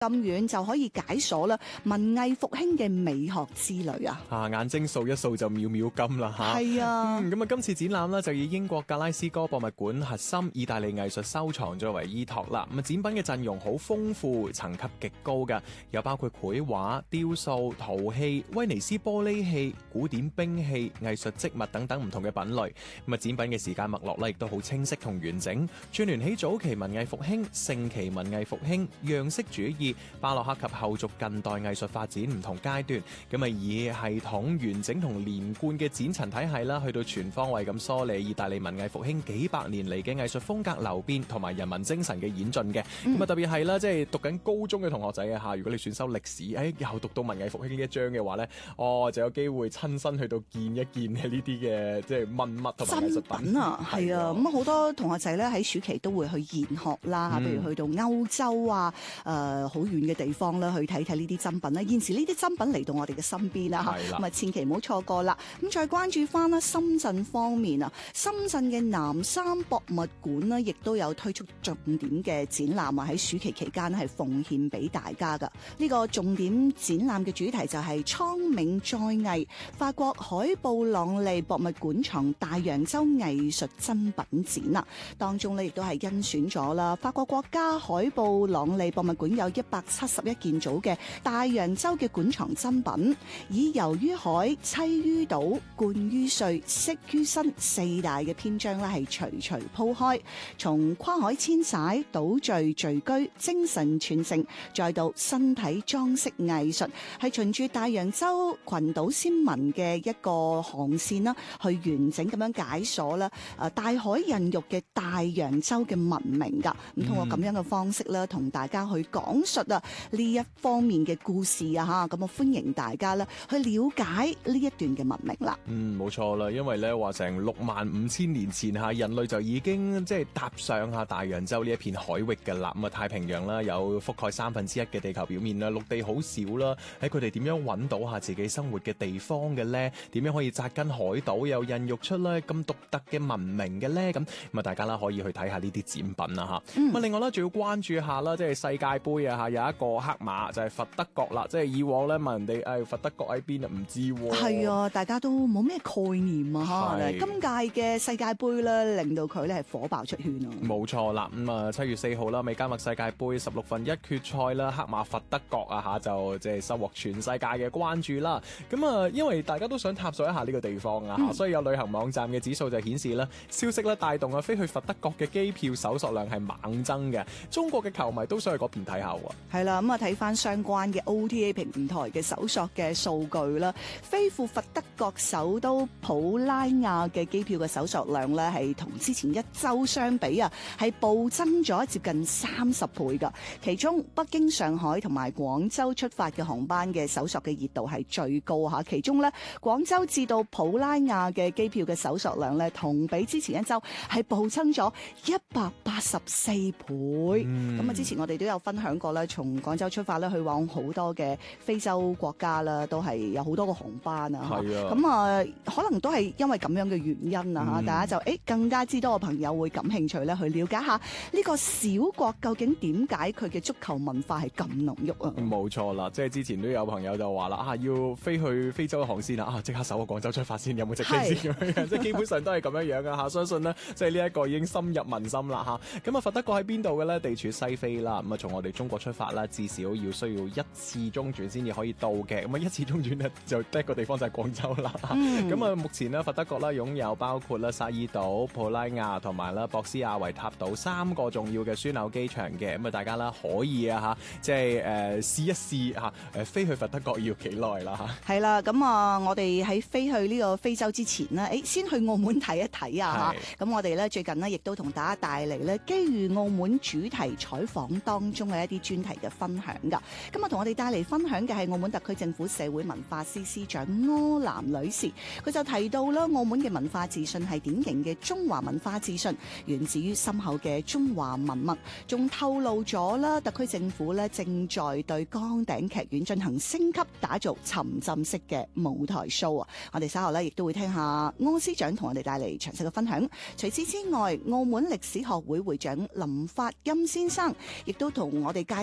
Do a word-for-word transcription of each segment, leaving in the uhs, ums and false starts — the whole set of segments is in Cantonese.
咁遠就可以解鎖啦文藝復興嘅美學之旅啊！ 啊，眼睛掃一掃就秒秒金啦嚇！ 係啊， 嗯，咁啊，今次展覽呢，就以英國格拉斯哥博物館核心意大利藝術收藏作為依託啦。咁啊，展品嘅陣容好豐富，層級極高嘅，有包括繪畫、雕塑、陶器、威尼斯玻璃器、古典兵器、藝術織物等等唔同嘅品類。咁啊，展品嘅時間脈絡咧，亦都好清晰同完整，串聯起早期文藝復興、盛期文藝復興、樣式主義、巴洛克及後續近代藝術發展唔同階段，咁啊以系統完整同連貫嘅展陳體系啦，去到全方位咁梳理意大利文藝復興幾百年嚟嘅藝術風格流變同埋人民精神嘅演進嘅。咁啊、嗯、特別係啦，即係讀緊高中嘅同學仔啊嚇，如果你選修歷史，誒又讀到文藝復興呢一章嘅話咧，哦就有機會親身去到見一見嘅呢啲嘅即係文物同埋藝術品， 品啊，係啊，咁好多同學仔咧喺暑期都會去研學啦，譬、嗯、如去到歐洲啊，誒好遠嘅地方啦，去睇睇呢啲珍品啦。現時呢啲珍品嚟到我哋嘅身邊啦，嚇，咁啊千祈唔好錯過啦。咁再關注翻啦，深圳方面啊，深圳嘅南山博物館呢，亦都有推出重點嘅展覽啊，喺暑期期間係奉獻俾大家噶。呢、這個重點展覽嘅主題就係蒼冥再藝，法國海布朗利博物館藏大洋洲藝術珍品展啦。當中呢，亦都係甄選咗啦，法國國家海布朗利博物館有一百七十一件組嘅大洋洲嘅館藏珍品，以游於海、棲於島、觀於歲、識於身四大嘅篇章咧，係徐徐鋪開，從跨海遷徙、島嶼聚居、精神傳承，再到身體裝飾藝術，係循住大洋洲群島先民嘅一個航線啦，去完整咁樣解鎖啦，誒大海孕育嘅大洋洲嘅文明噶。咁通過咁樣嘅方式咧，同大家去講述啊呢一方面嘅故事啊吓，咁啊歡迎大家咧去了解呢一段嘅文明啦。 嗯，冇錯啦，因為咧話成六萬五千年前吓，人類就已經即係踏上下大洋洲呢一片海域嘅啦。咁啊，太平洋啦，有覆蓋三分之一嘅地球表面啦，陸地好少啦。喺佢哋點樣揾到下自己生活嘅地方嘅咧？點樣可以扎根海島又孕育出咧咁獨特嘅文明嘅咧？咁咁啊，大家啦可以去睇下呢啲展品啦吓。咁、嗯、啊，另外咧仲要關注下啦，即係世界盃啊吓，有一個黑馬就係、是、佛德國啦。即係以往咧問人哋誒、哎、佛德國喺邊啊，唔知喎。係啊，大家都冇咩概念啊吓。今屆嘅世界盃咧，令到佢咧係火爆出圈啊。冇錯啦，咁啊七月四號啦，美加墨世界盃十六分一決賽啦，黑馬佛德國啊吓就即係收穫全世界嘅關注啦。咁啊，因為大家都想探索一下呢個地方啊、嗯，所以有旅行網站嘅指數就顯示啦，消息咧帶動啊飛去佛德國嘅機票搜索量係猛增嘅。中國嘅球迷都想去嗰邊睇下喎。 係啦，咁啊睇翻相關嘅 O T A 平台嘅搜索嘅數據啦，飛赴佛德國首都普拉雅嘅機票嘅搜索量咧係同之前一周相比啊，係暴增咗接近三十倍噶。其中北京、上海同埋廣州出發嘅航班嘅搜索嘅熱度係最高吓。其中咧廣州至到普拉雅嘅機票嘅搜索量咧，同比之前一周係暴增咗一百八十四倍。咁、嗯、啊，之前我哋都有分享過啦，從廣州出發咧去往好多嘅非洲國家啦，都係有好多個航班啊。係啊。咁啊，可能都係因為咁樣嘅原因啊，吓、嗯，大家就誒更加之多嘅朋友會感興趣咧，去了解下呢個小國究竟點解佢嘅足球文化係咁濃郁啊？ 冇錯啦，即係之前都有朋友就話啦，啊要飛去非洲嘅航線啊，即刻搜個廣州出發先，有冇直飛先咁樣？即係基本上都係咁樣樣噶吓，相信呢，即係呢一個已經深入民心啦吓。咁啊，佛德國喺邊度嘅咧？地處西非啦，咁啊從我哋中國出發啦，至少要需要一次中轉先至可以到嘅。咁啊一次中轉呢，就得一個地方就係廣州啦。咁、嗯、啊目前呢，佛德國啦擁有包括啦薩爾島、普拉雅同埋啦博斯亞維塔島三個重要嘅樞紐機場嘅。咁啊大家啦可以啊吓，即係誒試一試吓，誒飛去佛德國要幾耐啦吓。係啦， 咁啊我哋喺飛去呢個非洲之前呢，誒先去澳門睇一睇啊吓。咁我哋咧最近呢，亦都同大家帶嚟咧基於澳門主題採訪當中嘅一啲專題嘅分享噶。今日同我哋帶嚟分享嘅係澳門特區政府社會文化司司長柯南女士，佢就提到啦，澳門嘅文化自信係典型嘅中華文化自信，源自於深厚嘅中華文物，仲透露咗啦，特區政府咧正在對崗頂劇院進行升級，打造沉浸式嘅舞台 show 啊！我哋稍後咧亦都會聽下柯司長同我哋帶嚟詳細嘅分享。除此之外，澳門歷史學會會長林發欽先生亦都同我哋介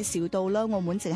紹到啦，澳門淨係